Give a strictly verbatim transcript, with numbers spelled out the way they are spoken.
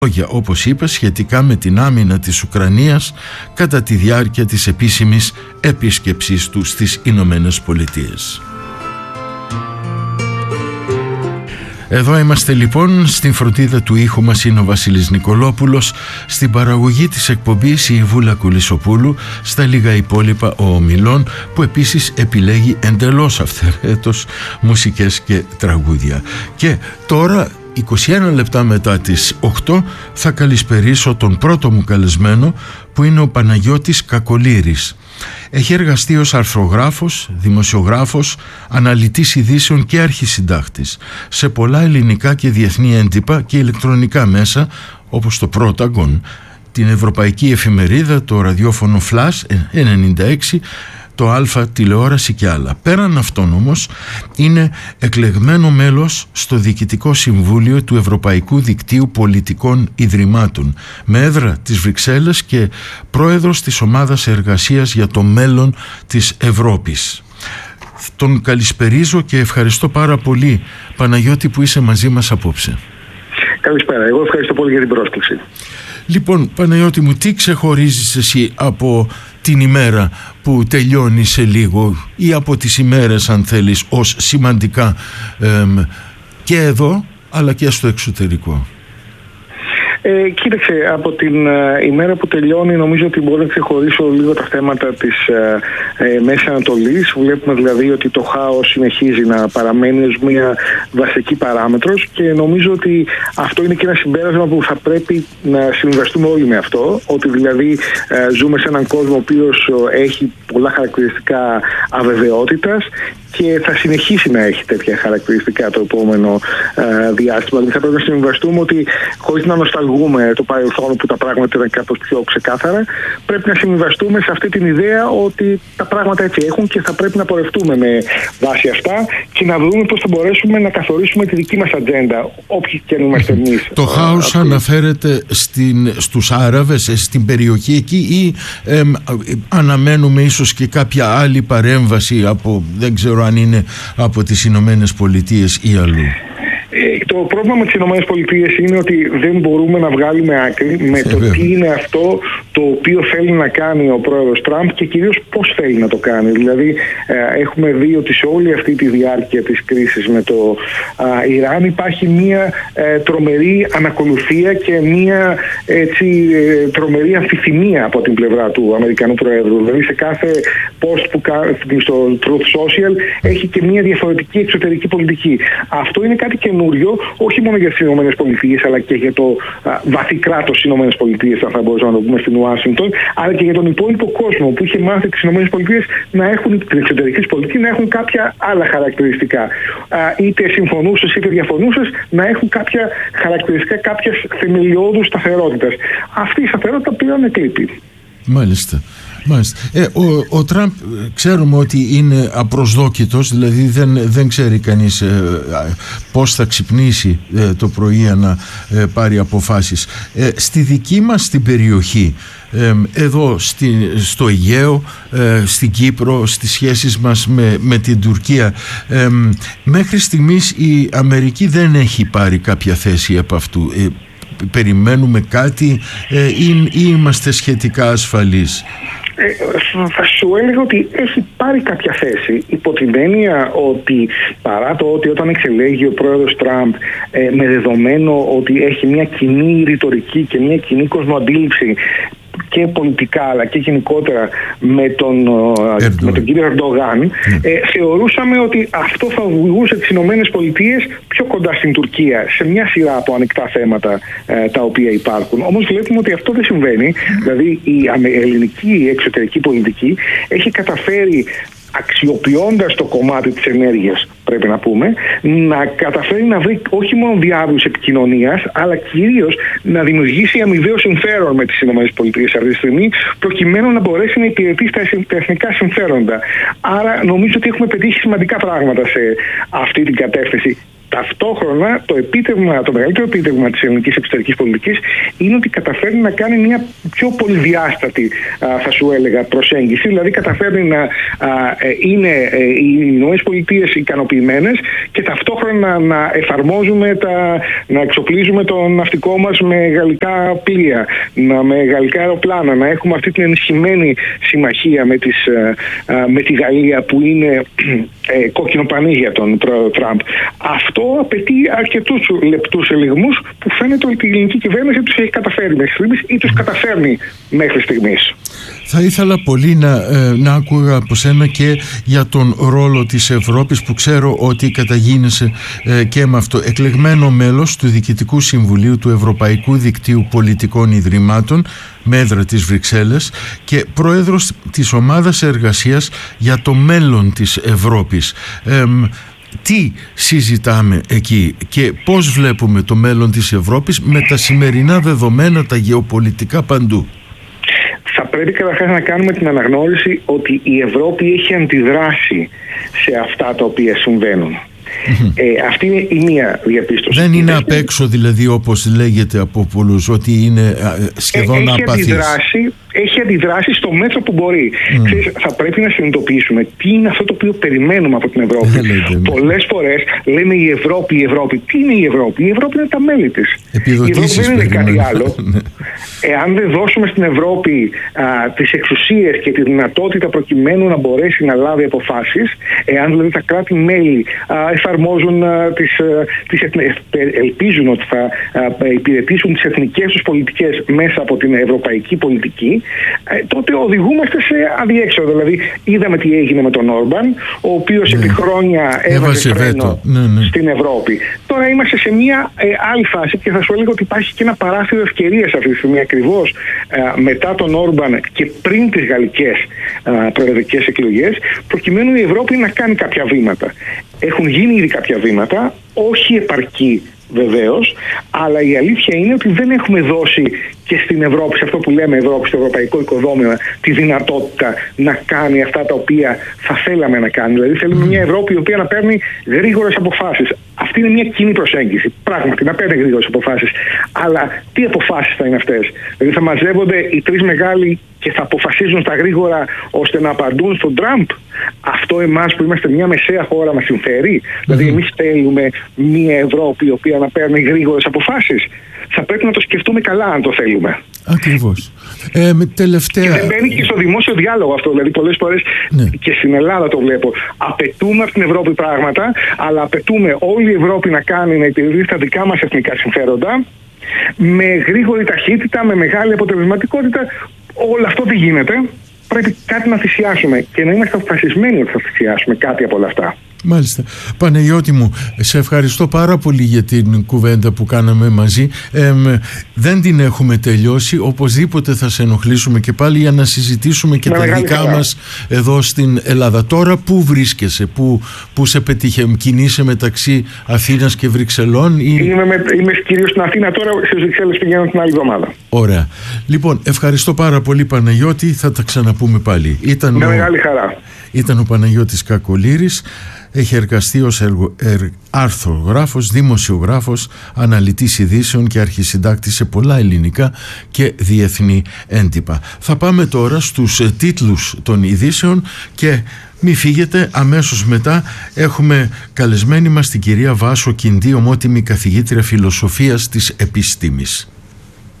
λόγια, όπως είπα, σχετικά με την άμυνα της Ουκρανίας κατά τη διάρκεια της επίσημης επίσκεψής του στις Ηνωμένες Πολιτείες. Εδώ είμαστε λοιπόν, στην φροντίδα του ήχου μας είναι ο Βασίλης Νικολόπουλος, στην παραγωγή της εκπομπής η Βούλα Κουλισοπούλου, στα λίγα υπόλοιπα ο Ομιλών, που επίσης επιλέγει εντελώς αυθαιρέτως μουσικές και τραγούδια. Και τώρα, είκοσι ένα λεπτά μετά τις οκτώ, θα καλησπερίσω τον πρώτο μου καλεσμένο, που είναι ο Παναγιώτης Κακολήρης. Έχει εργαστεί ως αρθρογράφος, δημοσιογράφος, αναλυτής ειδήσεων και αρχισυντάκτης σε πολλά ελληνικά και διεθνή έντυπα και ηλεκτρονικά μέσα, όπως το Πρόταγκον, την Ευρωπαϊκή Εφημερίδα, το ραδιόφωνο Flash ενενήντα έξι, το Αλφα τηλεόραση και άλλα. Πέραν αυτών όμως είναι εκλεγμένο μέλος στο Διοικητικό Συμβούλιο του Ευρωπαϊκού Δικτύου Πολιτικών Ιδρυμάτων, με έδρα τις Βρυξέλλες και πρόεδρος της Ομάδας Εργασίας για το Μέλλον της Ευρώπης. Τον καλησπερίζω και ευχαριστώ πάρα πολύ, Παναγιώτη, που είσαι μαζί μας απόψε. Καλησπέρα, εγώ ευχαριστώ πολύ για την πρόσκληση. Λοιπόν, Παναγιώτη μου, τι ξεχωρίζεις εσύ από την ημέρα που τελειώνει σε λίγο, ή από τις ημέρες, αν θέλεις, ως σημαντικά εμ, και εδώ αλλά και στο εξωτερικό? Ε, κοίταξε, από την ε, ημέρα που τελειώνει, νομίζω ότι μπορώ να ξεχωρίσω λίγο τα θέματα της ε, ε, Μέσης Ανατολής. Βλέπουμε δηλαδή ότι το χάος συνεχίζει να παραμένει ως μια βασική παράμετρος, και νομίζω ότι αυτό είναι και ένα συμπέρασμα που θα πρέπει να συμβαστούμε όλοι με αυτό, ότι δηλαδή ε, ζούμε σε έναν κόσμο ο οποίος έχει πολλά χαρακτηριστικά αβεβαιότητας και θα συνεχίσει να έχει τέτοια χαρακτηριστικά το επόμενο ε, διάστημα. Δηλαδή θα πρέπει να συμβαστούμε ότι, χωρίς να νοσταλγούμε το παρελθόν που τα πράγματα ήταν κάπως πιο ξεκάθαρα, πρέπει να συμβαστούμε σε αυτή την ιδέα ότι τα πράγματα έτσι έχουν και θα πρέπει να πορευτούμε με βάση αυτά και να δούμε πώς θα μπορέσουμε να καθορίσουμε τη δική μας ατζέντα, όποιοι και αν είμαστε εμείς. Το χάος αναφέρεται στην, στους Άραβες, στην περιοχή εκεί, ή ε, αναμένουμε ίσως και κάποια άλλη παρέμβαση από, δεν ξέρω αν είναι από τις Ηνωμένες Πολιτείες ή αλλού? Το πρόβλημα με τις Ηνωμένες Πολιτείες είναι ότι δεν μπορούμε να βγάλουμε άκρη με το τι είναι αυτό το οποίο θέλει να κάνει ο πρόεδρος Τραμπ και κυρίως πώς θέλει να το κάνει. Δηλαδή έχουμε δει ότι σε όλη αυτή τη διάρκεια της κρίσης με το α, Ιράν υπάρχει μια ε, τρομερή ανακολουθία και μια έτσι, ε, τρομερή αμφιθυμία από την πλευρά του Αμερικανού Προέδρου. Δηλαδή σε κάθε post που κάνει στο Truth Social έχει και μια διαφορετική εξωτερική πολιτική. Αυτό είναι κάτι καινούριο, όχι μόνο για τις Ηνωμένες Πολιτείες, αλλά και για το α, βαθύ κράτος της Ηνωμένες Πολιτείες, αν θα μπορούσαμε να το πούμε, στην Ουάσιγκτον, αλλά και για τον υπόλοιπο κόσμο που είχε μάθει τις Ηνωμένες Πολιτείες να έχουν την εξωτερική πολιτική, να έχουν κάποια άλλα χαρακτηριστικά. Α, είτε συμφωνούσες είτε διαφωνούσες, να έχουν κάποια χαρακτηριστικά κάποιας θεμελιώδους σταθερότητας. Αυτή η σταθερότητα πλέον εκλείπει. Μάλιστα. Μάλιστα. Ε, ο, ο Τραμπ ξέρουμε ότι είναι απροσδόκητος, δηλαδή δεν, δεν ξέρει κανείς ε, πώς θα ξυπνήσει ε, το πρωί να ε, πάρει αποφάσεις. Ε, στη δική μας την περιοχή, ε, εδώ στη, στο Αιγαίο, ε, στην Κύπρο, στις σχέσεις μας με, με την Τουρκία, ε, μέχρι στιγμής η Αμερική δεν έχει πάρει κάποια θέση από αυτού. Ε, περιμένουμε κάτι ε, ή, ή είμαστε σχετικά ασφαλείς? Ε, θα σου έλεγα ότι έχει πάρει κάποια θέση, υπό την έννοια ότι, παρά το ότι όταν εξελέγει ο πρόεδρος Τραμπ ε, με δεδομένο ότι έχει μια κοινή ρητορική και μια κοινή κοσμοαντίληψη και πολιτικά αλλά και γενικότερα με τον, με τον κύριο Ερντογάν, mm. ε, θεωρούσαμε ότι αυτό θα οδηγούσε τις Ηνωμένες Πολιτείες πιο κοντά στην Τουρκία σε μια σειρά από ανοιχτά θέματα ε, τα οποία υπάρχουν. Όμως βλέπουμε ότι αυτό δεν συμβαίνει. Mm. Δηλαδή η ελληνική εξωτερική πολιτική έχει καταφέρει, αξιοποιώντας το κομμάτι της ενέργειας, πρέπει να πούμε, να καταφέρει να βρει όχι μόνο διάβλους επικοινωνίας, αλλά κυρίως να δημιουργήσει αμοιβαίο συμφέρον με τις ΗΠΑ αυτή τη στιγμή, προκειμένου να μπορέσει να υπηρετεί στα εθνικά συμφέροντα. Άρα νομίζω ότι έχουμε πετύχει σημαντικά πράγματα σε αυτή την κατεύθυνση. Ταυτόχρονα το επίτευγμα, το μεγαλύτερο επίτευγμα της ελληνικής εξωτερικής πολιτικής είναι ότι καταφέρνει να κάνει μια πιο πολυδιάστατη, θα σου έλεγα, προσέγγιση. Δηλαδή καταφέρνει να α, είναι οι Ηνωμένες Πολιτείες ικανοποιημένες και ταυτόχρονα να εφαρμόζουμε, τα, να εξοπλίζουμε το ναυτικό μας με γαλλικά πλοία, να, με γαλλικά αεροπλάνα, να έχουμε αυτή την ενισχυμένη συμμαχία με, τις, α, με τη Γαλλία που είναι ε, κόκκινο πανί για τον πρόεδρο Τραμπ. Αυτό απαιτεί αρκετούς λεπτούς ελιγμούς που φαίνεται ότι η ελληνική κυβέρνηση τους έχει καταφέρει μέχρι στιγμής ή τους καταφέρνει μέχρι στιγμής. Θα ήθελα πολύ να, ε, να άκουγα από σένα και για τον ρόλο της Ευρώπης, που ξέρω ότι καταγίνεσαι ε, και με αυτό. Εκλεγμένο μέλος του Διοικητικού Συμβουλίου του Ευρωπαϊκού Δικτύου Πολιτικών Ιδρυμάτων με έδρα της Βρυξέλλες και πρόεδρος της Ομάδας Εργασίας για το Μέλλον της Ευρώπης. Ε, Τι συζητάμε εκεί και πώς βλέπουμε το μέλλον της Ευρώπης με τα σημερινά δεδομένα, τα γεωπολιτικά παντού? Θα πρέπει καταρχάς να κάνουμε την αναγνώριση ότι η Ευρώπη έχει αντιδράσει σε αυτά τα οποία συμβαίνουν. Mm-hmm. Ε, αυτή είναι η μία διαπίστωση. Δεν είναι απ' έξω δηλαδή, όπως λέγεται από πολλούς, ότι είναι σχεδόν ε, έχει απαθής. Αντιδράσει, έχει αντιδράσει στο μέτρο που μπορεί. Mm. Ξέρεις, θα πρέπει να συνειδητοποιήσουμε τι είναι αυτό το οποίο περιμένουμε από την Ευρώπη. Πολλές φορές λέμε η Ευρώπη, η Ευρώπη. Τι είναι η Ευρώπη? Η Ευρώπη είναι τα μέλη της. Η Ευρώπη δεν είναι κάτι άλλο. Εάν δεν δώσουμε στην Ευρώπη α, τις εξουσίες και τη δυνατότητα προκειμένου να μπορέσει να λάβει αποφάσεις, εάν δηλαδή τα κράτη-μέλη α, εφαρμόζουν, α, τις, α, τις εθνε... ελπίζουν ότι θα α, υπηρετήσουν τις εθνικές τους πολιτικές μέσα από την ευρωπαϊκή πολιτική, α, τότε οδηγούμαστε σε αδιέξοδο. Δηλαδή είδαμε τι έγινε με τον Όρμπαν, ο οποίος ναι. επί χρόνια έβαζε φρένο ναι, ναι. στην Ευρώπη. Τώρα είμαστε σε μια ε, άλλη φάση και θα σου έλεγα ότι υπάρχει και ένα παράθυρο ευκαιρίας αυτή τη στιγμή, ακριβώς ε, μετά τον Όρμπαν και πριν τις γαλλικές ε, προεδρικές εκλογές, προκειμένου η Ευρώπη να κάνει κάποια βήματα. Έχουν γίνει ήδη κάποια βήματα, όχι επαρκή βεβαίως, αλλά η αλήθεια είναι ότι δεν έχουμε δώσει και στην Ευρώπη, σε αυτό που λέμε Ευρώπη, στο ευρωπαϊκό οικοδόμημα, τη δυνατότητα να κάνει αυτά τα οποία θα θέλαμε να κάνει. Δηλαδή θέλουμε μια Ευρώπη η οποία να παίρνει γρήγορες αποφάσεις. Αυτή είναι μια κοινή προσέγγιση. Πράγματι, να παίρνει γρήγορες αποφάσεις. Αλλά τι αποφάσεις θα είναι αυτές? Δηλαδή θα μαζεύονται οι τρεις μεγάλοι και θα αποφασίζουν στα γρήγορα ώστε να απαντούν στον Τραμπ? Αυτό εμάς που είμαστε μια μεσαία χώρα μας συμφέρει? Mm-hmm. Δηλαδή εμείς θέλουμε μια Ευρώπη η οποία να παίρνει γρήγορες αποφάσεις? Θα πρέπει να το σκεφτούμε καλά αν το θέλουμε. Ακριβώς. Ε, με τελευταία... Και δεν μπαίνει και στο δημόσιο διάλογο αυτό. Δηλαδή πολλές φορές ναι. και στην Ελλάδα το βλέπω. Απαιτούμε από την Ευρώπη πράγματα, αλλά απαιτούμε όλη η Ευρώπη να κάνει, να υπηρετεί τα δικά μας εθνικά συμφέροντα με γρήγορη ταχύτητα, με μεγάλη αποτελεσματικότητα. Όλο αυτό δεν γίνεται. Πρέπει κάτι να θυσιάσουμε και να είμαστε αποφασισμένοι ότι θα θυσιάσουμε κάτι από όλα αυτά. Μάλιστα. Παναγιώτη μου, σε ευχαριστώ πάρα πολύ για την κουβέντα που κάναμε μαζί. Ε, δεν την έχουμε τελειώσει. Οπωσδήποτε θα σε ενοχλήσουμε και πάλι για να συζητήσουμε και με τα δικά καλά. μας εδώ στην Ελλάδα. Τώρα πού βρίσκεσαι, πού, πού σε πετύχε, κινείσαι μεταξύ Αθήνας και Βρυξελών? Ή... Είμαι, με, είμαι κυρίως στην Αθήνα τώρα, στις Βρυξέλλες πηγαίνω την άλλη εβδομάδα. Ωραία. Λοιπόν, ευχαριστώ πάρα πολύ Παναγιώτη, θα τα ξαναπούμε πάλι. Ήταν με ο... μεγάλη χαρά. Ήταν ο Παναγιώτης Κακολήρης. Έχει εργαστεί ως εργο, ερ, αρθρογράφος, δημοσιογράφος, αναλυτής ειδήσεων και αρχισυντάκτης σε πολλά ελληνικά και διεθνή έντυπα. Θα πάμε τώρα στους τίτλους των ειδήσεων και μη φύγετε, αμέσως μετά έχουμε καλεσμένη μας την κυρία Βάσο Κιντή, ομότιμη καθηγήτρια φιλοσοφίας της επιστήμης.